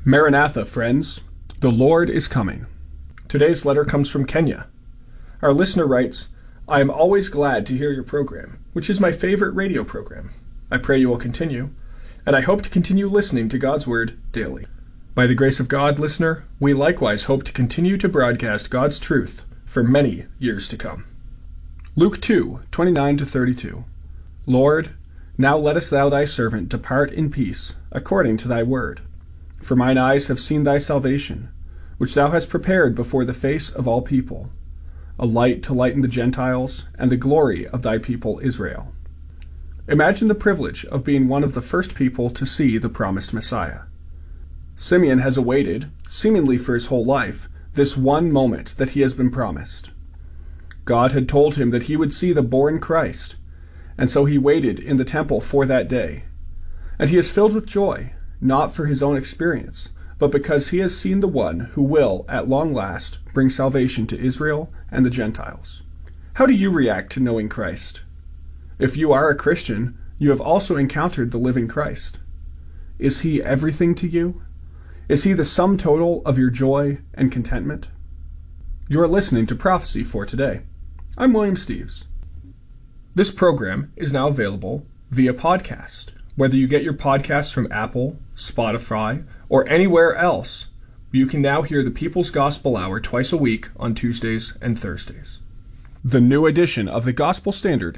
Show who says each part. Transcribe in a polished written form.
Speaker 1: Maranatha, friends. The Lord is coming. Today's letter comes from Kenya. Our listener writes, I am always glad to hear your program, which is my favorite radio program. I pray you will continue, and I hope to continue listening to God's Word daily. By the grace of God, listener, we likewise hope to continue to broadcast God's truth for many years to come. Luke 2:29-32. Lord, now lettest thou thy servant depart in peace, according to thy word. For mine eyes have seen thy salvation, which thou hast prepared before the face of all people, a light to lighten the Gentiles, and the glory of thy people Israel. Imagine the privilege of being one of the first people to see the promised Messiah. Simeon has awaited, seemingly for his whole life, this one moment that he has been promised. God had told him that he would see the born Christ, and so he waited in the temple for that day. And he is filled with joy, not for his own experience, but because he has seen the one who will, at long last, bring salvation to Israel and the Gentiles. How do you react to knowing Christ? If you are a Christian, you have also encountered the living Christ. Is he everything to you? Is he the sum total of your joy and contentment? You are listening to Prophecy for Today. I'm William Steves. This program is now available via podcast. Whether you get your podcasts from Apple, Spotify, or anywhere else, you can now hear the People's Gospel Hour twice a week on Tuesdays and Thursdays. The new edition of the Gospel Standard